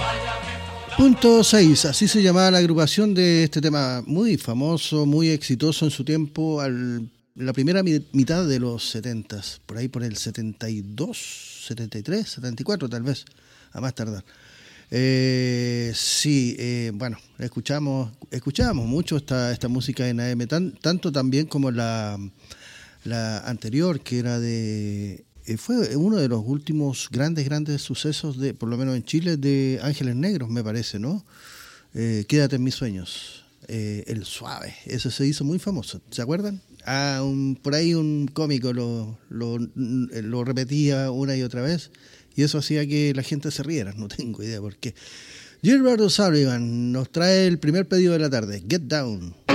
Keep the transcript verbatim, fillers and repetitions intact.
Punto seis, así se llamaba la agrupación de este tema muy famoso, muy exitoso en su tiempo, al, la primera mi, mitad de los setentas, por ahí por el setenta y dos, setenta y tres, setenta y cuatro tal vez, a más tardar. Eh, sí, eh, bueno, escuchamos, escuchábamos mucho esta, esta música en A M, tan, tanto también como la, la anterior, que era de... Fue uno de los últimos grandes, grandes sucesos, de, por lo menos en Chile, de Ángeles Negros, me parece, ¿no? Eh, Quédate en mis sueños. Eh, El Suave, ese se hizo muy famoso, ¿se acuerdan? Ah, un, por ahí un cómico lo, lo, lo repetía una y otra vez, y eso hacía que la gente se riera, no tengo idea por qué. Gilberto Sullivan nos trae el primer pedido de la tarde, Get Down.